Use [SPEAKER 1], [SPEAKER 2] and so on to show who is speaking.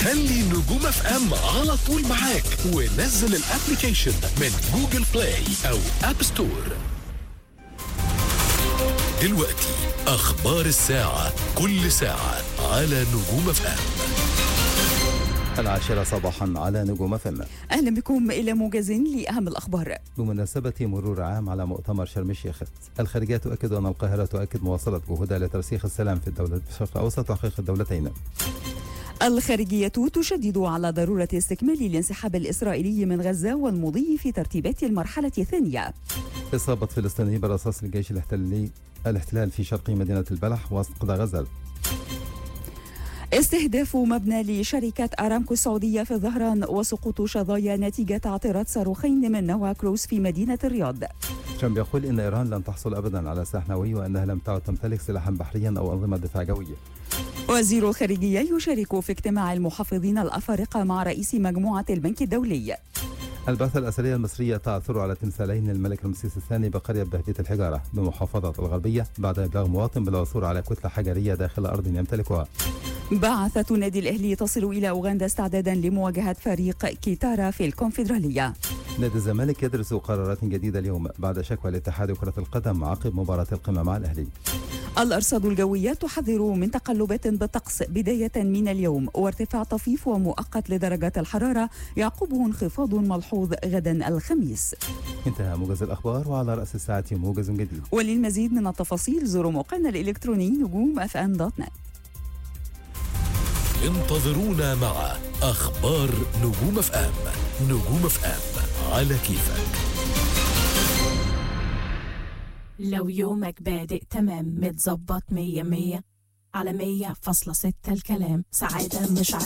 [SPEAKER 1] خلي نجوم اف ام على طول معاك ونزل الابليكيشن من جوجل بلاي او اب ستور. دلوقتي اخبار الساعة كل ساعة على نجوم اف ام.
[SPEAKER 2] 10 صباحا على نجوم اف ام.
[SPEAKER 3] اهلا بكم الى موجز لاهم الاخبار.
[SPEAKER 2] بمناسبة مرور عام على مؤتمر شرم الشيخ، الخارجية تؤكد ان القاهرة تؤكد مواصلة جهودها لترسيخ السلام في الدولة الشرق الاوسط وتحقيق الدولتين.
[SPEAKER 3] الخارجية تشدد على ضرورة استكمال الانسحاب الإسرائيلي من غزة والمضي في ترتيبات المرحلة الثانية.
[SPEAKER 2] إصابة فلسطيني برصاص الجيش الاحتلال في شرق مدينة البلح وسط قطاع غزة.
[SPEAKER 3] استهداف مبنى لشركة أرامكو السعودية في الظهران وسقوط شظايا نتيجة تعطيرات صاروخين من نوع كروز في مدينة الرياض.
[SPEAKER 2] ترامب يقول إن إيران لن تحصل أبدا على سلاح نووي وأنها لم تعد تمتلك سلاحا بحريا أو أنظمة دفاع جوية.
[SPEAKER 3] وزير الخارجية يشارك في اجتماع المحافظين الأفارقة مع رئيس مجموعة البنك الدولي.
[SPEAKER 2] البعثة الأثرية المصرية تعثر على تمثالين للملك رمسيس الثاني بقرية بهجة الحجارة بمحافظة الغربية بعد إبلاغ مواطن بالعثور على كتلة حجرية داخل أرض يمتلكها.
[SPEAKER 3] بعثة النادي الأهلي تصل إلى أوغندا استعدادا لمواجهة فريق كيتارا في الكونفدرالية.
[SPEAKER 2] نادي الزمالك يدرس قرارات جديدة اليوم بعد شكوى الاتحاد كرة القدم عقب مباراة القمة مع الأهلي.
[SPEAKER 3] الأرصاد الجوية تحذر من تقلبات بالطقس بداية من اليوم وارتفاع طفيف ومؤقت لدرجات الحرارة يعقبه انخفاض ملحوظ غدا الخميس.
[SPEAKER 2] انتهى موجز الأخبار وعلى رأس الساعة موجز جديد.
[SPEAKER 3] وللمزيد من التفاصيل زوروا موقعنا الإلكتروني نجوم.fm.net.
[SPEAKER 1] انتظرونا مع أخبار نجوم اف ام. نجوم اف ام على كيفك.
[SPEAKER 4] لو يومك بادئ تمام متظبط 100 على 100.6 الكلام سعادة مش